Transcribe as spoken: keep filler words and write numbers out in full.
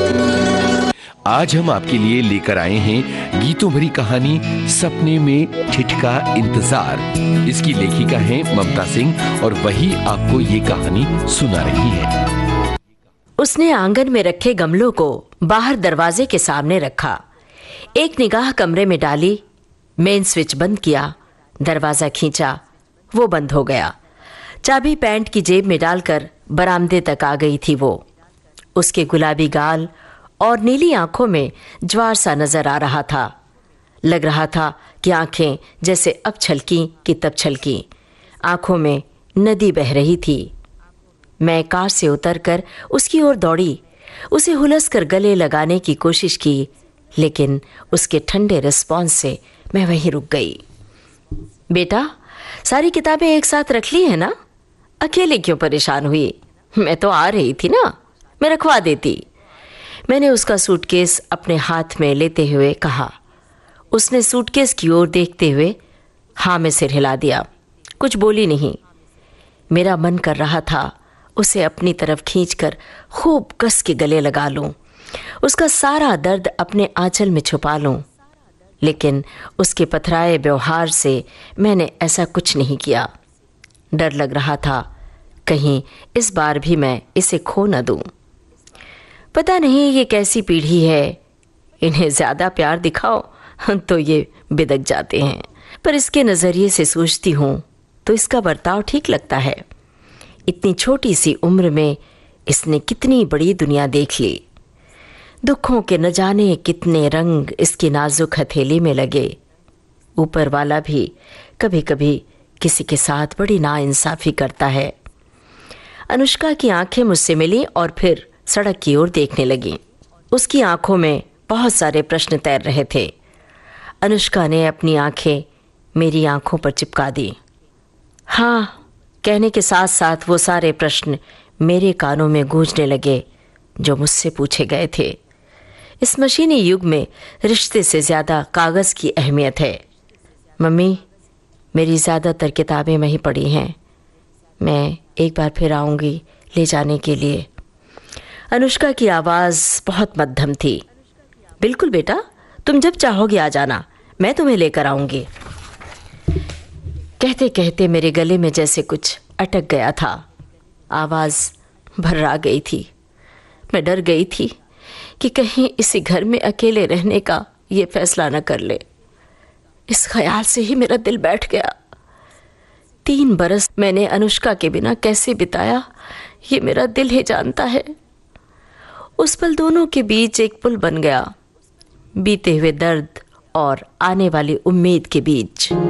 आज हम आपके लिए लेकर आए हैं गीतों भरी कहानी सपने में ठिठका इंतजार। इसकी लेखिका हैं ममता सिंह और वही आपको ये कहानी सुना रही है। उसने आंगन में रखे गमलों को बाहर दरवाजे के सामने रखा, एक निगाह कमरे में डाली, मेन स्विच बंद किया, दरवाजा खींचा, वो बंद हो गया। चाबी पैंट की जेब में डालकर बरामदे तक आ गई थी वो। उसके गुलाबी गाल और नीली आंखों में ज्वार सा नजर आ रहा था। लग रहा था कि आंखें जैसे अब छलकी कि तब छलकी, आंखों में नदी बह रही थी। मैं कार से उतरकर उसकी ओर दौड़ी, उसे हुलस कर गले लगाने की कोशिश की, लेकिन उसके ठंडे रिस्पॉन्स से मैं वहीं रुक गई। बेटा, सारी किताबें एक साथ रख ली है ना? अकेले क्यों परेशान हुई? मैं तो आ रही थी ना, मैं रखवा देती। मैंने उसका सूटकेस अपने हाथ में लेते हुए कहा। उसने सूटकेस की ओर देखते हुए हाँ में सिर हिला दिया, कुछ बोली नहीं। मेरा मन कर रहा था उसे अपनी तरफ खींचकर खूब कस के गले लगा लूं, उसका सारा दर्द अपने आंचल में छुपा लूं, लेकिन उसके पथराए व्यवहार से मैंने ऐसा कुछ नहीं किया। डर लग रहा था कहीं इस बार भी मैं इसे खो न दूं। पता नहीं ये कैसी पीढ़ी है, इन्हें ज्यादा प्यार दिखाओ तो ये बिदक जाते हैं, पर इसके नजरिए से सोचती हूं तो इसका बर्ताव ठीक लगता है। इतनी छोटी सी उम्र में इसने कितनी बड़ी दुनिया देख ली। दुखों के न जाने कितने रंग इसकी नाजुक हथेली में लगे। ऊपर वाला भी कभी कभी किसी के साथ बड़ी नाइंसाफी करता है। अनुष्का की आंखें मुझसे मिली और फिर सड़क की ओर देखने लगी। उसकी आंखों में बहुत सारे प्रश्न तैर रहे थे। अनुष्का ने अपनी आंखें मेरी आंखों पर चिपका दी। हाँ कहने के साथ साथ वो सारे प्रश्न मेरे कानों में गूंजने लगे जो मुझसे पूछे गए थे। इस मशीनी युग में रिश्ते से ज़्यादा कागज़ की अहमियत है। मम्मी, मेरी ज़्यादातर किताबें वहीं पड़ी हैं, मैं एक बार फिर आऊँगी ले जाने के लिए। अनुष्का की आवाज़ बहुत मध्यम थी। बिल्कुल बेटा, तुम जब चाहोगे आ जाना, मैं तुम्हें लेकर आऊँगी। कहते कहते मेरे गले में जैसे कुछ अटक गया था, आवाज़ भर्रा गई थी। मैं डर गई थी कि कहीं इसी घर में अकेले रहने का ये फैसला न कर ले। इस ख्याल से ही मेरा दिल बैठ गया। तीन बरस मैंने अनुष्का के बिना कैसे बिताया ये मेरा दिल ही जानता है। उस पल दोनों के बीच एक पुल बन गया, बीते हुए दर्द और आने वाली उम्मीद के बीच।